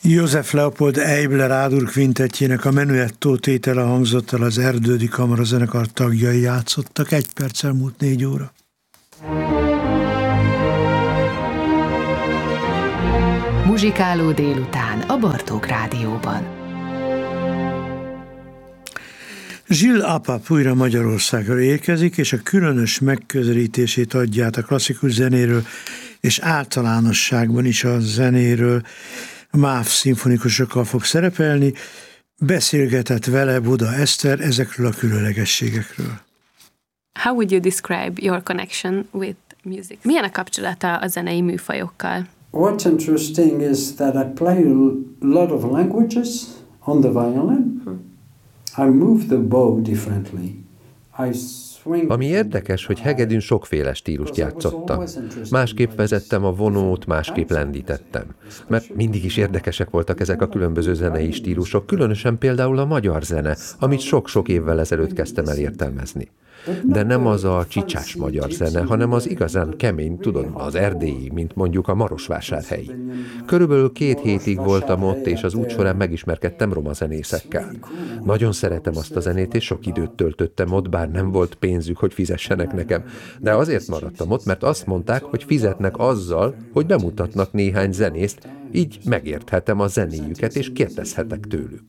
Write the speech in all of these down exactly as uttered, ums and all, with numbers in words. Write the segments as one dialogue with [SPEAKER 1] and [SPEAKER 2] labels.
[SPEAKER 1] József Leopold Eibler Ádur kvintettjének a Menuetto tétele hangzott el, az Erdődi Kamarazenekar tagjai játszottak, egy perccel múlt négy óra.
[SPEAKER 2] Muzsikáló délután a Bartók Rádióban.
[SPEAKER 1] Gilles Apap újra Magyarországra érkezik, és a különös megközelítését adja át a klasszikus zenéről, és általánosságban is a zenéről. MÁV szimfonikusokkal fog szerepelni, beszélgetett vele Buda Eszter ezekről a különlegességekről.
[SPEAKER 3] How would you describe your connection with music? Milyen a kapcsolata a zenei műfajokkal?
[SPEAKER 4] What's interesting is that I play a lot of languages on the violin. Hmm. I move the bow differently. I
[SPEAKER 5] Ami érdekes, hogy hegedűn sokféle stílust játszottam. Másképp vezettem a vonót, másképp lendítettem. Mert mindig is érdekesek voltak ezek a különböző zenei stílusok, különösen például a magyar zene, amit sok-sok évvel ezelőtt kezdtem el értelmezni. De nem az a csicsás magyar zene, hanem az igazán kemény, tudod, az erdélyi, mint mondjuk a marosvásárhelyi. Körülbelül két hétig voltam ott, és az út során megismerkedtem roma zenészekkel. Nagyon szeretem azt a zenét, és sok időt töltöttem ott, bár nem volt pénzük, hogy fizessenek nekem. De azért maradtam ott, mert azt mondták, hogy fizetnek azzal, hogy bemutatnak néhány zenészt, így megérthetem a zenéjüket, és kérdezhetek tőlük.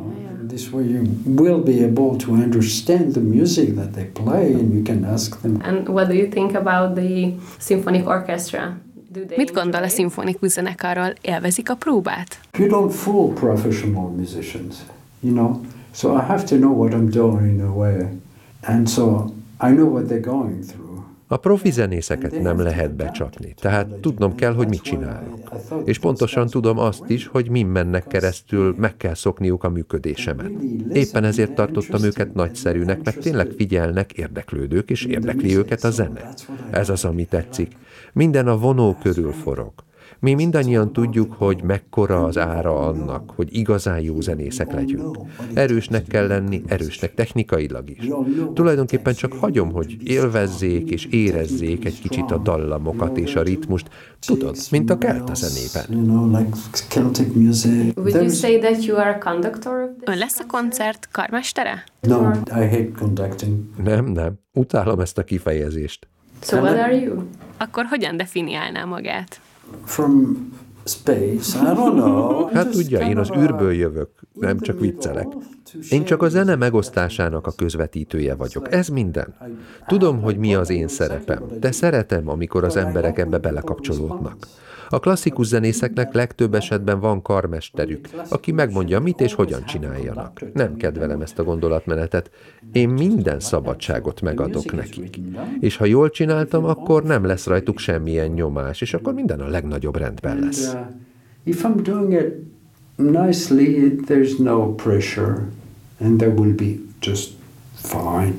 [SPEAKER 3] And what do you think about the symphonic orchestra? Mit gondol a szimfonikus zenekarról? Élvezik a próbát?
[SPEAKER 4] You don't fool professional musicians, you know. So I have to know what I'm doing in a way. And so I know what they're going through.
[SPEAKER 5] A profi zenészeket nem lehet becsapni, tehát tudnom kell, hogy mit csinálok. És pontosan tudom azt is, hogy min mennek keresztül, meg kell szokniuk a működésemet. Éppen ezért tartottam őket nagyszerűnek, mert tényleg figyelnek, érdeklődők, és érdekli őket a zene. Ez az, ami tetszik. Minden a vonó körül forog. Mi mindannyian tudjuk, hogy mekkora az ára annak, hogy igazán jó zenészek legyünk. Erősnek kell lenni, erősnek technikailag is. Tulajdonképpen csak hagyom, hogy élvezzék és érezzék egy kicsit a dallamokat és a ritmust. Tudod, mint a kelta zenében.
[SPEAKER 3] Would you say that you are a conductor? Ön lesz a koncert karmestere?
[SPEAKER 4] No, I hate conducting.
[SPEAKER 5] Nem, nem. Utálom ezt a kifejezést.
[SPEAKER 3] So what are you? Akkor hogyan definiálná magát?
[SPEAKER 4] From space, I don't know.
[SPEAKER 5] Hát tudja, én az űrből jövök, nem csak viccelek. Én csak a zene megosztásának a közvetítője vagyok. Ez minden. Tudom, hogy mi az én szerepem, de szeretem, amikor az emberek ebbe belekapcsolódnak. A klasszikus zenészeknek legtöbb esetben van karmesterük, aki megmondja, mit és hogyan csináljanak. Nem kedvelem ezt a gondolatmenetet. Én minden szabadságot megadok nekik. És ha jól csináltam, akkor nem lesz rajtuk semmilyen nyomás, és akkor minden a legnagyobb rendben lesz.
[SPEAKER 4] If I'm doing it nicely, there's no pressure, and there will be just fine.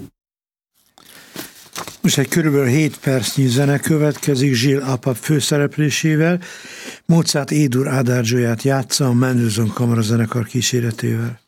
[SPEAKER 1] Most egy körülbelül hét percnyi zene következik Gilles Apap főszereplésével. Mozart Édur Adagio-ját játsza a Mendelssohn Kamarazenekar kíséretével.